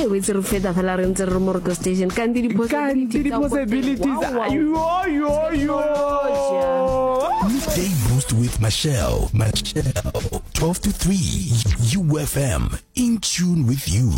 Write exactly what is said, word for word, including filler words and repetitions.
wetse re feta fela re ntse re mo radio station kan di possibilities yo yo yo Midday Boost with Michelle Michelle twelve to three U F M, in tune with you.